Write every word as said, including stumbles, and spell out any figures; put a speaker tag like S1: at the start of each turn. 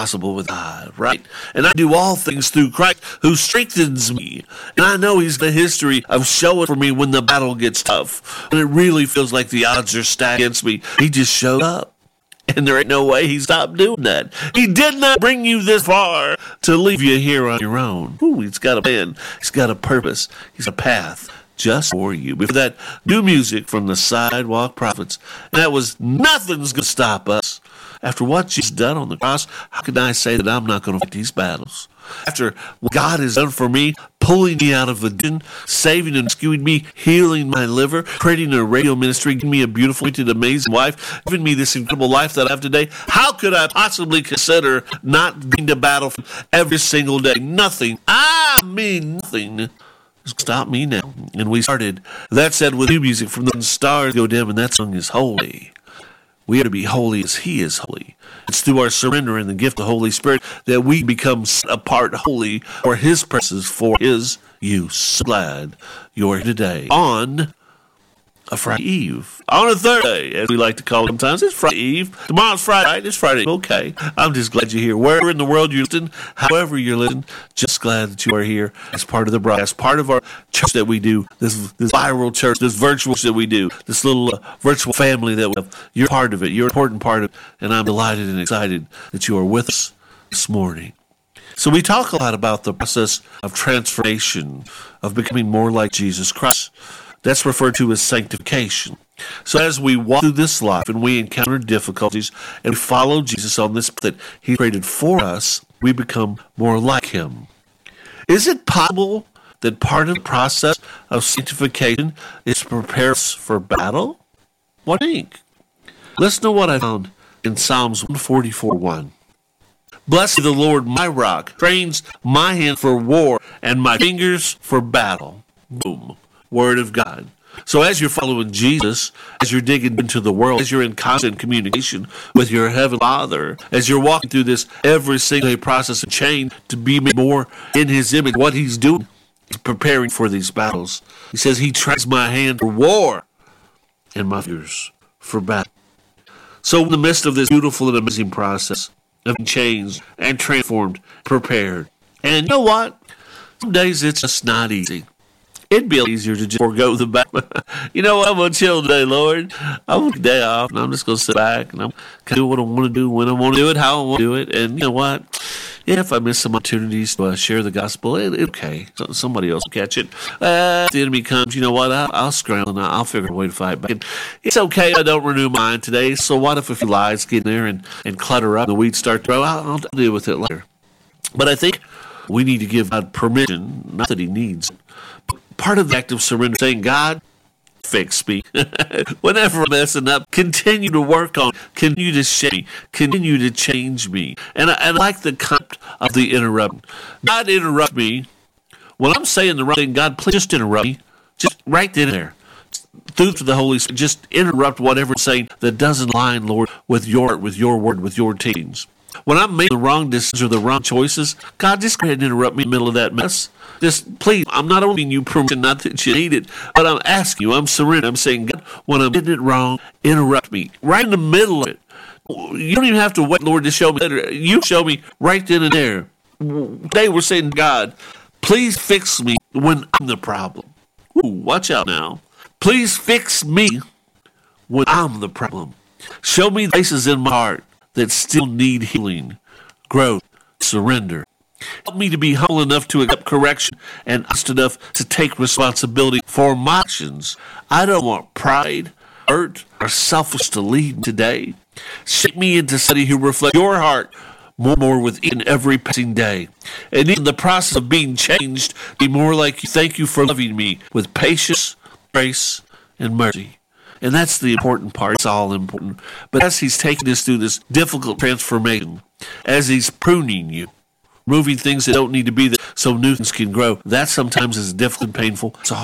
S1: possible with God, right? And I do all things through Christ who strengthens me. And I know he's the history of showing for me when the battle gets tough. And it really feels like the odds are stacked against me. He just showed up. And there ain't no way he stopped doing that. He did not bring you this far to leave you here on your own. Ooh, he's got a plan. He's got a purpose. He's a path just for you. Before that, new music from the Sidewalk Prophets. And that was Nothing's Gonna Stop Us. After what Jesus done on the cross, how can I say that I'm not going to fight these battles? After what God has done for me, pulling me out of the den, saving and rescuing me, healing my liver, creating a radio ministry, giving me a beautiful, amazing wife, giving me this incredible life that I have today, how could I possibly consider not going to battle every single day? Nothing, I mean nothing, stop me now. And we started, that said, with new music from the stars go dim, and that song is Holy. We are to be holy as he is holy. It's through our surrender and the gift of the Holy Spirit that we become set apart holy for his purposes, for his use. So glad you're here today on a Friday Eve. On a Thursday, as we like to call it sometimes. It's Friday Eve. Tomorrow's Friday night. It's Friday. Okay. I'm just glad you're here. Wherever in the world you're listening, however you're listening, just glad that you are here as part of the broadcast, part of our church that we do, this this viral church, this virtual that we do, this little uh, virtual family that we have. You're part of it. You're an important part of it. And I'm delighted and excited that you are with us this morning. So we talk a lot about the process of transformation, of becoming more like Jesus Christ. That's referred to as sanctification. So as we walk through this life and we encounter difficulties and we follow Jesus on this path that he created for us, we become more like him. Is it possible that part of the process of sanctification is to prepare us for battle? What do you think? Listen to what I found in Psalms one forty-four one. Blessed be the Lord, my rock, trains my hand for war and my fingers for battle. Boom. Word of God. So as you're following Jesus, as you're digging into the world, as you're in constant communication with your Heavenly Father, as you're walking through this every single day process of change to be made more in his image, what he's doing is preparing for these battles. He says he trains my hand for war and my fingers for battle. So in the midst of this beautiful and amazing process of being changed and transformed, prepared, and you know what? Some days it's just not easy. It'd be easier to just forego the battle. You know what? I'm going to chill today, Lord. I want a day off, and I'm just going to sit back, and I'm going to do what I want to do, when I want to do it, how I want to do it. And you know what? Yeah, if I miss some opportunities to uh, share the gospel, it, it, okay. So, somebody else will catch it. Uh, if the enemy comes, you know what? I'll, I'll scramble, and I'll figure a way to fight back. And it's okay I don't renew mine today, so what if a few lies get in there and, and clutter up, and the weeds start to grow? I'll, I'll deal with it later. But I think we need to give God permission, not that he needs it. Part of the act of surrender, saying, God, fix me. Whenever I'm messing up, continue to work on, continue to shape me, continue to change me. And I, I like the concept of the interrupt. God, interrupt me. When I'm saying the right thing, God, please just interrupt me. Just right then and there. Through the Holy Spirit, just interrupt whatever I'm saying that doesn't line, Lord, with your, with your word, with your teachings. When I'm making the wrong decisions or the wrong choices, God, just go ahead and interrupt me in the middle of that mess. Just, please, I'm not only giving you permission, not that you need it, but I'm asking you, I'm surrendering. I'm saying, God, when I'm getting it wrong, interrupt me. Right in the middle of it. You don't even have to wait, Lord, to show me later. You show me right then and there. Today we're saying, God, please fix me when I'm the problem. Ooh, watch out now. Please fix me when I'm the problem. Show me the places in my heart that still need healing, growth, surrender. Help me to be humble enough to accept correction and honest enough to take responsibility for my actions. I don't want pride, hurt, or selfishness to lead me today. Shape me into somebody who reflects your heart more and more with each and every passing day. And in the process of being changed, be more like you. Thank you for loving me with patience, grace, and mercy. And that's the important part. It's all important. But as he's taking us through this difficult transformation, as he's pruning you, moving things that don't need to be there so new things can grow, that sometimes is difficult and painful. It's a